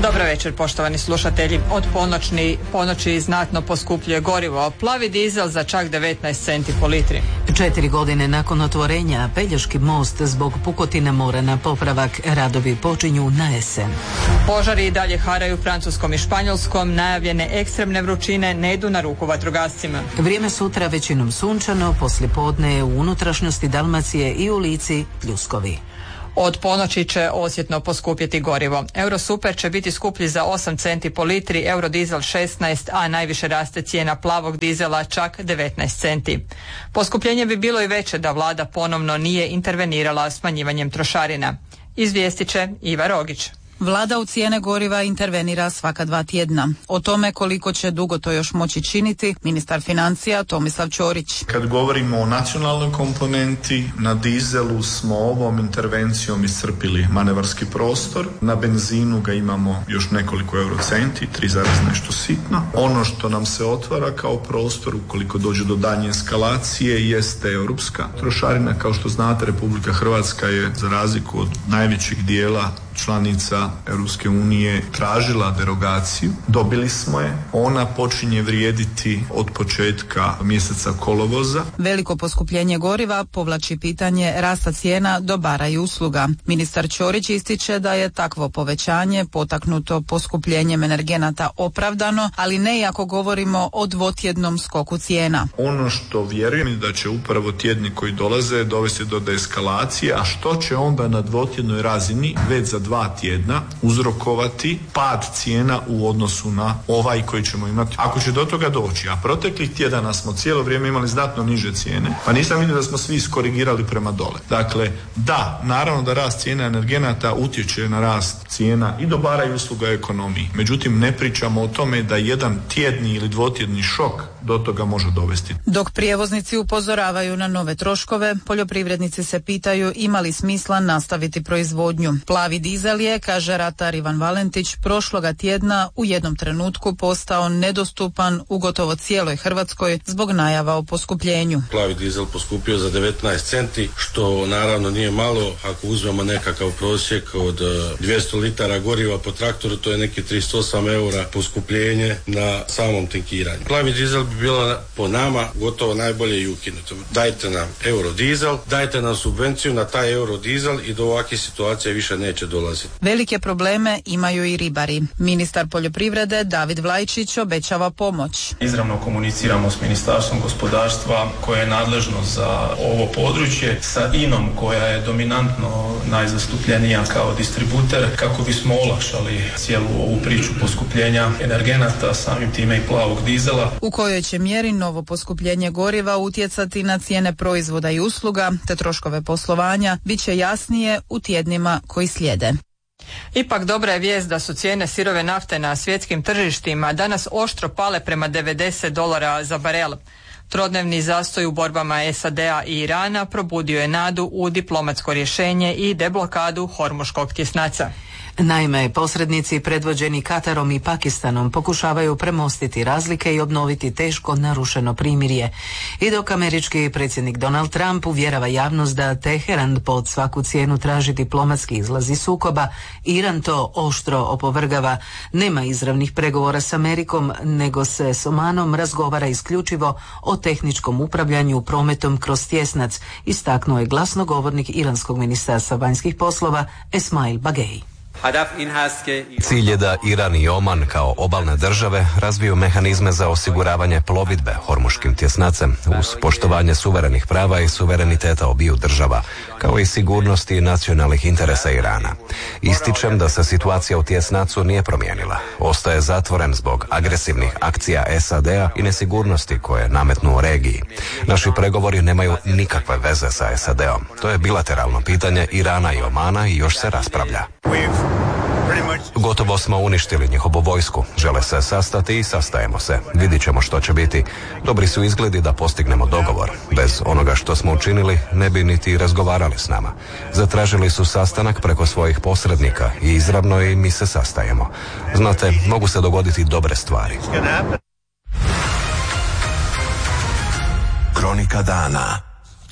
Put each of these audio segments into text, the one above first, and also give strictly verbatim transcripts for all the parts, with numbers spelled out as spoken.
Dobar večer, poštovani slušatelji. Od ponoćni, ponoći znatno poskupljuje gorivo. Plavi dizel za čak devetnaest centi po litri. Četiri godine nakon otvorenja, Pelješki most zbog pukotine mora na popravak. Radovi počinju na jesen. Požari i dalje haraju Francuskom i Španjolskom. Najavljene ekstremne vrućine ne idu na ruku vatrogascima. Vrijeme sutra većinom sunčano, poslijepodne u unutrašnjosti Dalmacije i u Lici pljuskovi. Od ponoći će osjetno poskupjeti gorivo. Eurosuper će biti skuplji za osam centi po litri, Eurodizel šesnaest, a najviše raste cijena plavog dizela čak devetnaest centi. Poskupljenje bi bilo i veće da vlada ponovno nije intervenirala smanjivanjem trošarina. Izvijestit će Iva Rogić. Vlada u cijene goriva intervenira svaka dva tjedna. O tome koliko će dugo to još moći činiti, ministar financija Tomislav Ćorić. Kad govorimo o nacionalnoj komponenti, na dizelu smo ovom intervencijom iscrpili manevarski prostor, na benzinu ga imamo još nekoliko eurocenti, tri zarez nešto sitno. Ono što nam se otvara kao prostor, ukoliko dođe do daljnje eskalacije, jeste europska trošarina. Kao što znate, Republika Hrvatska je, za razliku od najvećeg dijela članica Europske unije, tražila derogaciju. Dobili smo je. Ona počinje vrijediti od početka mjeseca kolovoza. Veliko poskupljenje goriva povlači pitanje rasta cijena dobara i usluga. Ministar Ćorić ističe da je takvo povećanje potaknuto poskupljenjem energenata opravdano, ali ne i ako govorimo o dvotjednom skoku cijena. Ono što vjerujem da će upravo tjedni koji dolaze dovesti do deeskalacije, a što će onda na dvotjednoj razini već za dva tjedna uzrokovati pad cijena u odnosu na ovaj koji ćemo imati. Ako će do toga doći, a proteklih tjedana smo cijelo vrijeme imali znatno niže cijene, pa nisam vidio da smo svi iskorigirali prema dole. Dakle, da, naravno da rast cijena energenata utječe na rast cijena i dobara i usluga ekonomiji. Međutim, ne pričamo o tome da jedan tjedni ili dvotjedni šok do toga može dovesti. Dok prijevoznici upozoravaju na nove troškove, poljoprivrednici se pitaju ima li smisla nastaviti proizvodnju. Plavi dizel je, kaže ratar Ivan Valentić, prošloga tjedna u jednom trenutku postao nedostupan u gotovo cijeloj Hrvatskoj zbog najava o poskupljenju. Plavi dizel poskupio za devetnaest centi, što naravno nije malo. Ako uzmemo nekakav prosjek od dvjesto litara goriva po traktoru, to je neki tristo osam eura poskupljenje na samom tankiranju. Plavi dizel bi bilo po nama gotovo najbolje i ukinuto. Dajte nam eurodizel, dajte nam subvenciju na taj eurodizel i do ovakve situacije više neće dolaziti. Velike probleme imaju i ribari. Ministar poljoprivrede David Vlajčić obećava pomoć. Izravno komuniciramo s Ministarstvom gospodarstva koje je nadležno za ovo područje, sa I N O M koja je dominantno najzastupljenija kao distributer, kako bismo olakšali cijelu ovu priču poskupljenja energenata, samim time i plavog dizela. U kojoj će mjeri novo poskupljenje goriva utjecati na cijene proizvoda i usluga te troškove poslovanja bit će jasnije u tjednima koji slijede. Ipak dobra je vijest da su cijene sirove nafte na svjetskim tržištima danas oštro pale prema devedeset dolara za barel. Trodnevni zastoj u borbama S A D-a i Irana probudio je nadu u diplomatsko rješenje i deblokadu Hormuškog tjesnaca. Naime, posrednici predvođeni Katarom i Pakistanom pokušavaju premostiti razlike i obnoviti teško narušeno primirje. I dok američki predsjednik Donald Trump uvjerava javnost da Teheran pod svaku cijenu traži diplomatski izlaz iz sukoba, Iran to oštro opovrgava. Nema izravnih pregovora s Amerikom, nego se s Omanom razgovara isključivo o tehničkom upravljanju prometom kroz tjesnac, istaknuo je glasnogovornik iranskog ministarstva vanjskih poslova Esmail Bagei. Cilj je da Iran i Oman kao obalne države razviju mehanizme za osiguravanje plovidbe Hormuškim tjesnacem uz poštovanje suverenih prava i suvereniteta obiju država, kao i sigurnosti i nacionalnih interesa Irana. Ističem da se situacija u tjesnacu nije promijenila. Ostaje zatvoren zbog agresivnih akcija S A D-a i nesigurnosti koje nametnu u regiji. Naši pregovori nemaju nikakve veze sa S A D-om. To je bilateralno pitanje Irana i Omana i još se raspravlja. Gotovo smo uništili njihovu vojsku. Žele se sastati i sastajemo se. Vidit ćemo što će biti. Dobri su izgledi da postignemo dogovor. Bez onoga što smo učinili ne bi niti razgovarali s nama. Zatražili su sastanak preko svojih posrednika i izravno i mi se sastajemo. Znate, mogu se dogoditi dobre stvari. Kronika dana.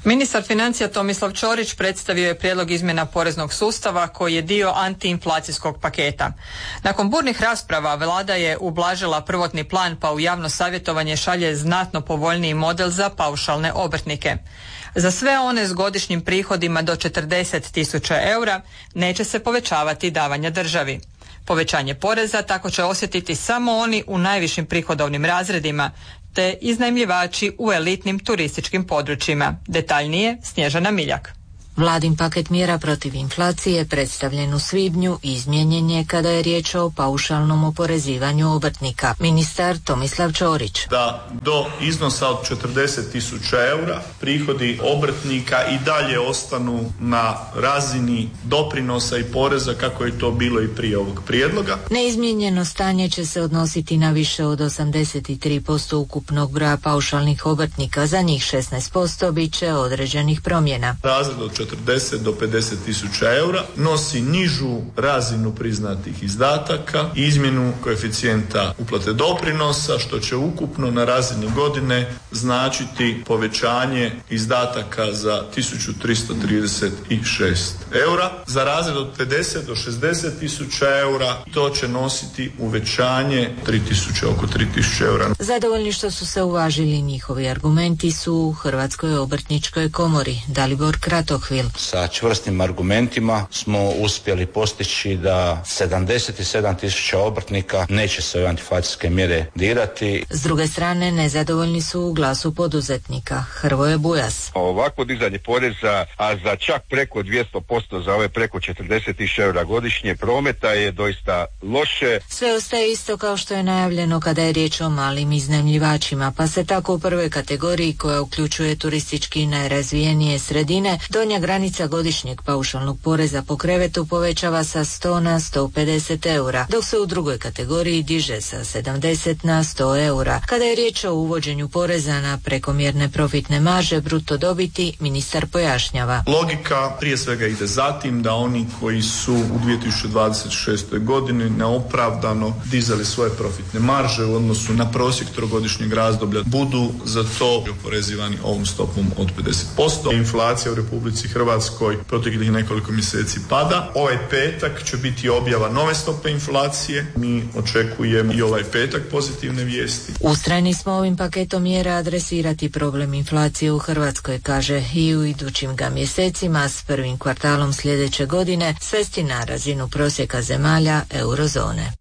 Ministar financija Tomislav Ćorić predstavio je prijedlog izmjena poreznog sustava koji je dio antiinflacijskog paketa. Nakon burnih rasprava vlada je ublažila prvotni plan pa u javno savjetovanje šalje znatno povoljniji model za paušalne obrtnike. Za sve one s godišnjim prihodima do četrdeset tisuća eura neće se povećavati davanja državi. Povećanje poreza tako će osjetiti samo oni u najvišim prihodovnim razredima, te iznajmljivači u elitnim turističkim područjima. Detaljnije Snježana Miljak. Vladin paket mjera protiv inflacije predstavljen u svibnju izmijenjen je kada je riječ o paušalnom oporezivanju obrtnika. Ministar Tomislav Ćorić. Da do iznosa od četrdeset tisuća eura prihodi obrtnika i dalje ostanu na razini doprinosa i poreza kako je to bilo i prije ovog prijedloga. Neizmijenjeno stanje će se odnositi na više od osamdeset tri posto ukupnog broja paušalnih obrtnika. Za njih šesnaest posto bit će određenih promjena. Razred od četrdeset do pedeset tisuća eura nosi nižu razinu priznatih izdataka i izmjenu koeficijenta uplate doprinosa, što će ukupno na razini godine značiti povećanje izdataka za tisuću tristo trideset šest eura. Za razred od pedeset do šezdeset tisuća eura to će nositi uvećanje tri tisuće, oko tri tisuće eura. Zadovoljni što su se uvažili njihovi argumenti su u Hrvatskoj obrtničkoj komori. Dalibor Kratohvil. Sa čvrstim argumentima smo uspjeli postići da sedamdeset sedam tisuća obrtnika neće se ove antiinflacijske mjere dirati. S druge strane, nezadovoljni su u Glasu poduzetnika. Hrvoje Bujas. Ovako dizanje poreza, a za čak preko dvjesto posto za ove preko četrdeset tisuća eura godišnje prometa je doista loše. Sve ostaje isto kao što je najavljeno kada je riječ o malim iznajmljivačima, pa se tako u prvoj kategoriji koja uključuje turistički najrazvijenije sredine, donja granica godišnjeg paušalnog poreza po krevetu povećava sa sto na sto pedeset eura, dok se u drugoj kategoriji diže sa sedamdeset na sto eura. Kada je riječ o uvođenju poreza na prekomjerne profitne marže bruto dobiti, ministar pojašnjava. Logika prije svega ide za tim da oni koji su u dvije tisuće dvadeset šestoj godini neopravdano dizali svoje profitne marže u odnosu na prosjek trogodišnjeg razdoblja budu za to oporezivani ovom stopom od pedeset posto. Inflacija u Republici Hrvatskoj proteklih nekoliko mjeseci pada. Ovaj petak će biti objava nove stope inflacije. Mi očekujemo i ovaj petak pozitivne vijesti. Ustrajni smo ovim paketom mjera adresirati problem inflacije u Hrvatskoj, kaže, i u idućim ga mjesecima s prvim kvartalom sljedeće godine svesti na razinu prosjeka zemalja eurozone.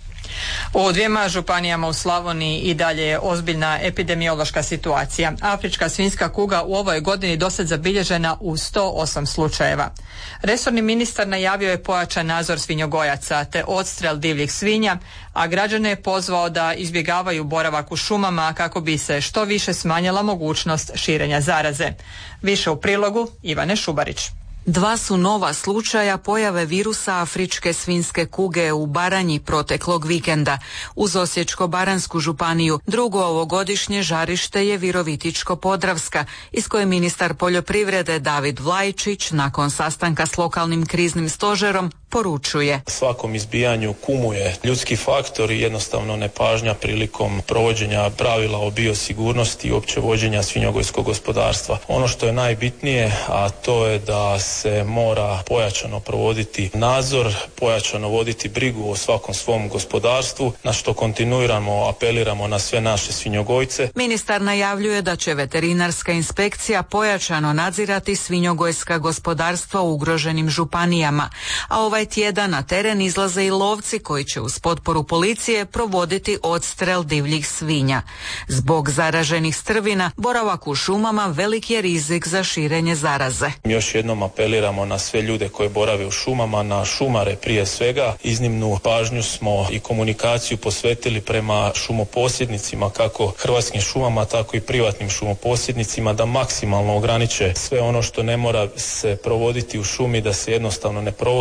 U dvijema županijama u Slavoniji i dalje je ozbiljna epidemiološka situacija. Afrička svinjska kuga u ovoj godini dosad zabilježena u sto osam slučajeva. Resorni ministar najavio je pojačan nadzor svinjogojaca te odstrel divljih svinja, a građane je pozvao da izbjegavaju boravak u šumama kako bi se što više smanjila mogućnost širenja zaraze. Više u prilogu Ivane Šubarić. Dva su nova slučaja pojave virusa afričke svinjske kuge u Baranji proteklog vikenda. Uz Osječko-baranjsku županiju drugo ovogodišnje žarište je Virovitičko-podravska, iz koje ministar poljoprivrede David Vlajčić nakon sastanka s lokalnim kriznim stožerom poručuje. Svakom izbijanju kumuje ljudski faktor i jednostavno nepažnja prilikom provođenja pravila o biosigurnosti i opće vođenja svinjogojskog gospodarstva. Ono što je najbitnije, a to je da se mora pojačano provoditi nadzor, pojačano voditi brigu o svakom svom gospodarstvu, na što kontinuirano apeliramo na sve naše svinjogojce. Ministar najavljuje da će veterinarska inspekcija pojačano nadzirati svinjogojska gospodarstva u ugroženim županijama, a ovaj tjedan na teren izlaze i lovci koji će uz potporu policije provoditi odstrel divljih svinja. Zbog zaraženih strvina, boravak u šumama velik je rizik za širenje zaraze. Još jednom apeliramo na sve ljude koji borave u šumama, na šumare prije svega. Iznimnu pažnju smo i komunikaciju posvetili prema šumoposjednicima, kako Hrvatskim šumama, tako i privatnim šumoposjednicima, da maksimalno ograniče sve ono što ne mora se provoditi u šumi, da se jednostavno ne provodi od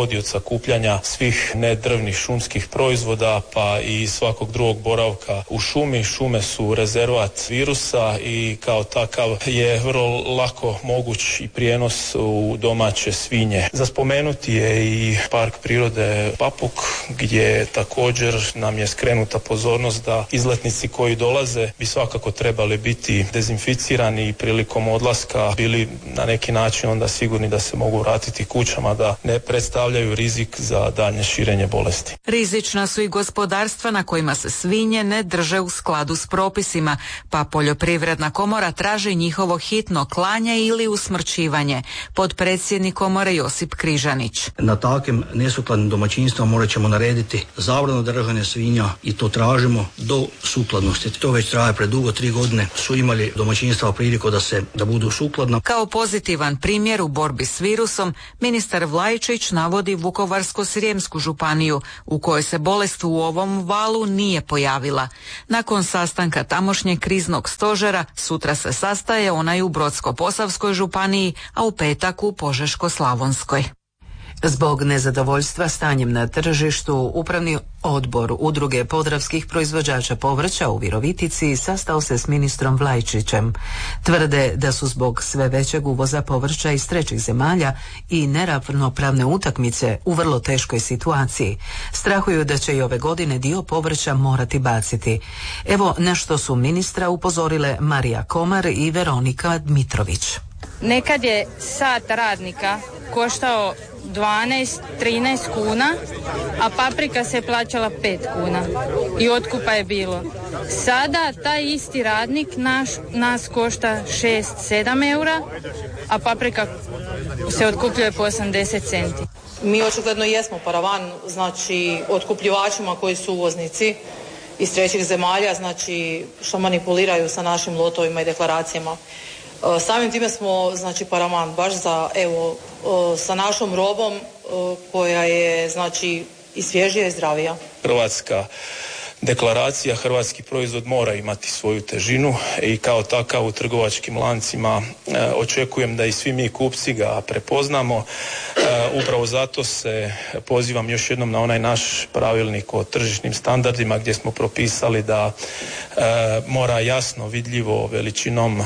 sakupljanja svih nedrvnih šumskih proizvoda pa i svakog drugog boravka u šumi. Šume su rezervat virusa i kao takav je vrlo lako moguć i prijenos u domaće svinje. Za spomenuti je i park prirode Papuk gdje također nam je skrenuta pozornost da izletnici koji dolaze bi svakako trebali biti dezinficirani i prilikom odlaska bili na neki način onda sigurni da se mogu vratiti kućama, da ne predstavljaju rizik za daljnje širenje bolesti. Rizična su i gospodarstva na kojima se svinje ne drže u skladu s propisima, pa Poljoprivredna komora traži njihovo hitno klanje ili usmrćivanje. Potpredsjednik komore Josip Križanić. Na takvim nesukladnim domaćinstvima morat ćemo narediti zabranu držanja svinja i to tražimo do sukladnosti. To već traje predugo, tri godine su imali domaćinstva priliku da se da budu sukladna. Kao pozitivan primjer u borbi s virusom, ministar Vlajčić navodi Vukovarsko-srijemsku županiju u kojoj se bolest u ovom valu nije pojavila. Nakon sastanka tamošnjeg kriznog stožera sutra se sastaje onaj u Brodsko-posavskoj županiji, a u petak u Požeško-slavonskoj. Zbog nezadovoljstva stanjem na tržištu, Upravni odbor Udruge podravskih proizvođača povrća u Virovitici sastao se s ministrom Vlajčićem. Tvrde da su zbog sve većeg uvoza povrća iz trećih zemalja i neravnopravne utakmice u vrlo teškoj situaciji. Strahuju da će i ove godine dio povrća morati baciti. Evo na što su ministra upozorile Marija Komar i Veronika Dmitrović. Nekad je sat radnika koštao dvanaest trinaest kuna, a paprika se plaćala pet kuna i otkupa je bilo. Sada taj isti radnik naš, nas košta šest sedam eura, a paprika se otkupljuje po osamdeset centi. Mi očigledno jesmo paravan, znači otkupljivačima koji su uvoznici iz trećih zemalja, znači što manipuliraju sa našim lotovima i deklaracijama. Samim time smo, znači, paravan baš za, evo, sa našom robom koja je, znači, i svježija i zdravija. Hrvatska deklaracija, hrvatski proizvod mora imati svoju težinu i kao takav u trgovačkim lancima e, očekujem da i svi mi kupci ga prepoznamo. E, upravo zato se pozivam još jednom na onaj naš pravilnik o tržišnim standardima gdje smo propisali da e, mora jasno, vidljivo, veličinom e,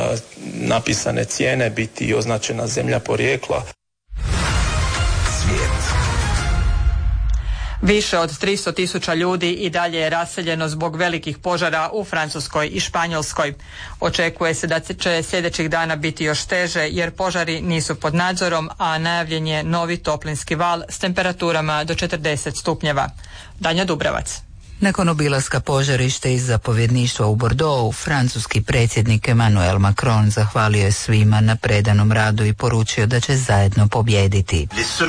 napisane cijene biti označena zemlja porijekla. Više od tristo tisuća ljudi i dalje je raseljeno zbog velikih požara u Francuskoj i Španjolskoj. Očekuje se da će sljedećih dana biti još teže jer požari nisu pod nadzorom, a najavljen je novi toplinski val s temperaturama do četrdeset stupnjeva. Danja Dubravac. Nakon obilaska požarišta iz zapovjedništva u Bordeauxu, francuski predsjednik Emmanuel Macron zahvalio je svima na predanom radu i poručio da će zajedno pobijediti.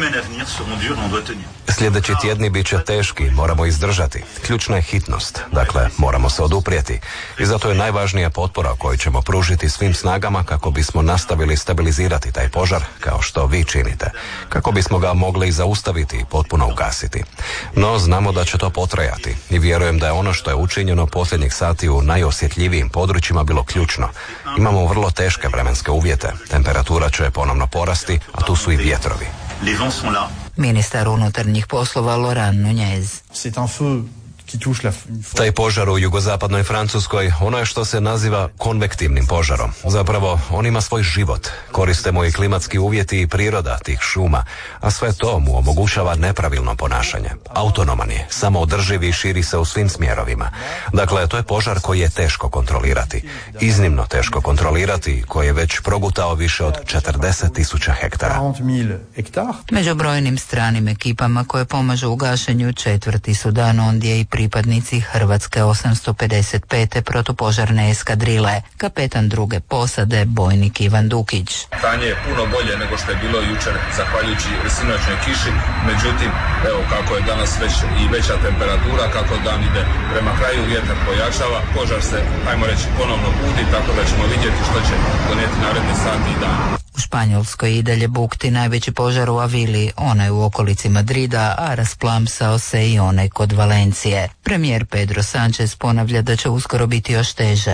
Sljedeći tjedni bit će teški, moramo izdržati. Ključna je hitnost, dakle moramo se oduprijeti. I zato je najvažnija potpora koju ćemo pružiti svim snagama kako bismo nastavili stabilizirati taj požar, kao što vi činite. Kako bismo ga mogli zaustaviti i potpuno ugasiti. No znamo da će to potrajati i vjerujem da je ono što je učinjeno posljednjih sati u najosjetljivijim područjima bilo ključno. Imamo vrlo teške vremenske uvjete, temperatura će ponovno porasti, a tu su i vjetrovi. Ministar unutarnjih poslova Laurent Nunez. Taj požar u jugozapadnoj Francuskoj, ono je što se naziva konvektivnim požarom. Zapravo, on ima svoj život. Koriste mu i klimatski uvjeti i priroda tih šuma, a sve to mu omogućava nepravilno ponašanje. Autonoman je, samoodrživ i širi se u svim smjerovima. Dakle, to je požar koji je teško kontrolirati. Iznimno teško kontrolirati, koji je već progutao više od četrdeset tisuća hektara. Među brojnim stranim ekipama koje pomažu u gašenju četvrti su dan ondje i pripadnici Hrvatske osamsto pedeset pete protupožarne eskadrile, kapetan druge posade, bojnik Ivan Dukić. Stanje je puno bolje nego što je bilo jučer, zahvaljujući sinoćnoj kiši, međutim, evo kako je danas već i veća temperatura, kako dan ide prema kraju, vjetar pojačava, požar se, ajmo reći, ponovno budi, tako da ćemo vidjeti što će donijeti naredni sati i dan. U Španjolskoj i dalje bukti najveći požar u Avili, onaj u okolici Madrida, a rasplamsao se i onaj kod Valencije. Premijer Pedro Sánchez ponavlja da će uskoro biti još teže.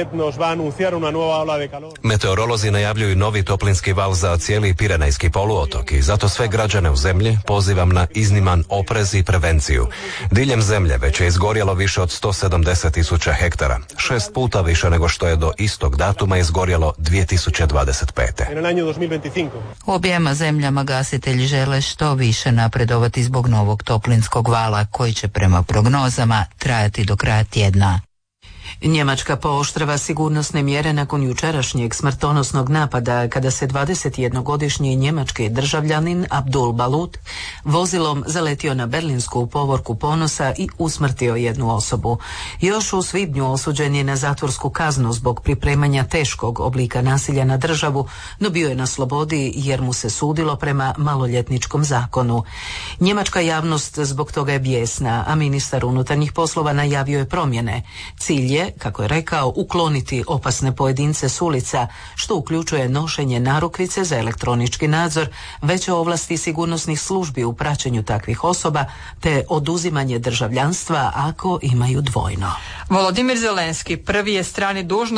Meteorolozi najavljuju novi toplinski val za cijeli Pirenejski poluotok i zato sve građane u zemlji pozivam na izniman oprez i prevenciju. Diljem zemlje već je izgorjelo više od sto sedamdeset tisuća hektara, šest puta više nego što je do istog datuma izgorjelo dvije tisuće dvadeset pete. U objema zemljama gasitelji žele što više napredovati zbog novog toplinskog vala koji će prema prognozama trajati do kraja tjedna. Njemačka pooštrava sigurnosne mjere nakon jučerašnjeg smrtonosnog napada kada se dvadesetjednogodišnji njemački državljanin Abdul Balut vozilom zaletio na berlinsku povorku Ponosa i usmrtio jednu osobu. Još u svibnju osuđen je na zatvorsku kaznu zbog pripremanja teškog oblika nasilja na državu, no bio je na slobodi jer mu se sudilo prema maloljetničkom zakonu. Njemačka javnost zbog toga je bijesna, a ministar unutarnjih poslova najavio je promjene. Cilj je, kako je rekao, ukloniti opasne pojedince s ulica, što uključuje nošenje narukvice za elektronički nadzor, veće ovlasti sigurnosnih službi u praćenju takvih osoba, te oduzimanje državljanstva ako imaju dvojno. Volodimir Zelenski prvi je strani dužnosnik